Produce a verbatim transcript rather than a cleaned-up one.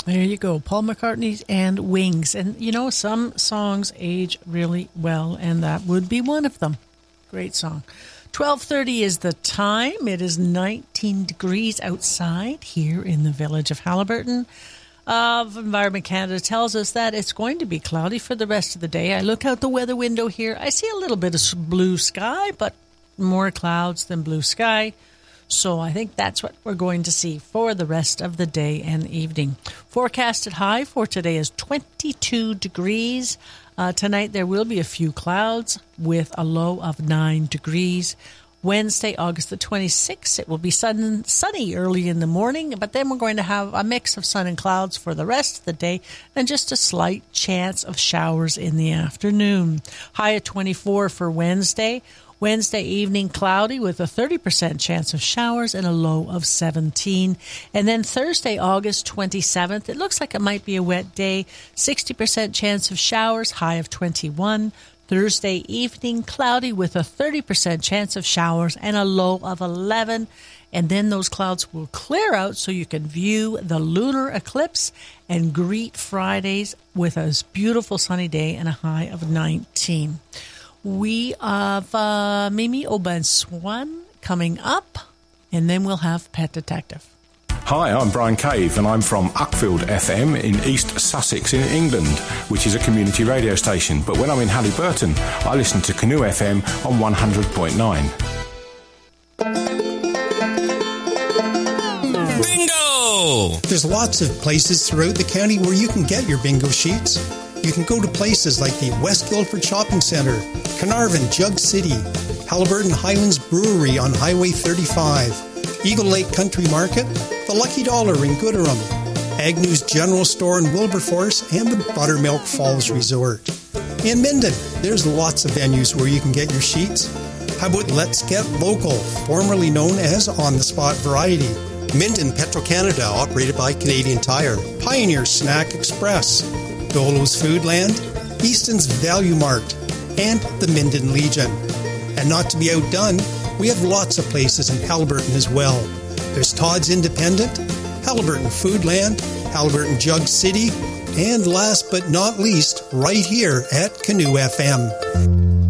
There you go, Paul McCartney and Wings. And, you know, some songs age really well, and that would be one of them. Great song. twelve thirty is the time. It is nineteen degrees outside here in the village of Haliburton. Uh, Environment Canada tells us that it's going to be cloudy for the rest of the day. I look out the weather window here. I see a little bit of blue sky, but more clouds than blue sky. So I think that's what we're going to see for the rest of the day and evening. Forecasted high for today is twenty-two degrees. Uh, tonight there will be a few clouds with a low of nine degrees. Wednesday, August the twenty-sixth, it will be sun, sunny early in the morning, but then we're going to have a mix of sun and clouds for the rest of the day and just a slight chance of showers in the afternoon. High at twenty-four for Wednesday. Wednesday evening, cloudy with a thirty percent chance of showers and a low of seventeen. And then Thursday, August twenty-seventh, it looks like it might be a wet day. sixty percent chance of showers, high of twenty-one. Thursday evening, cloudy with a thirty percent chance of showers and a low of eleven. And then those clouds will clear out so you can view the lunar eclipse and greet Fridays with a beautiful sunny day and a high of nineteen. We have uh, Mimi Aubin-Swan coming up, and then we'll have Pet Detective. Hi, I'm Brian Cave, and I'm from Uckfield F M in East Sussex in England, which is a community radio station. But when I'm in Haliburton, I listen to Canoe F M on one hundred point nine. Bingo! There's lots of places throughout the county where you can get your bingo sheets. You can go to places like the West Guildford Shopping Centre, Carnarvon, Jug City, Haliburton Highlands Brewery on Highway thirty-five, Eagle Lake Country Market, the Lucky Dollar in Gooderham, Agnew's General Store in Wilberforce, and the Buttermilk Falls Resort. In Minden, there's lots of venues where you can get your sheets. How about Let's Get Local, formerly known as On The Spot Variety, Minden Petro-Canada, operated by Canadian Tire, Pioneer Snack Express, Dolo's Foodland, Easton's Value Mart, and the Minden Legion. And not to be outdone, we have lots of places in Haliburton as well. There's Todd's Independent, Haliburton Foodland, Haliburton Jug City, and last but not least, right here at Canoe F M.